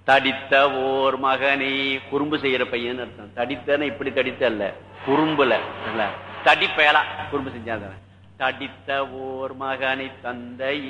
தடித்த ஓர் மகனே, குறும்பு செய்யற பையன் அர்த்தம். தடித்தன இப்படி தடித்த அல்ல, குறும்புல தடிப்பயலா குறும்பு செஞ்சாத. தடித்த ஓர் மகனை தந்தை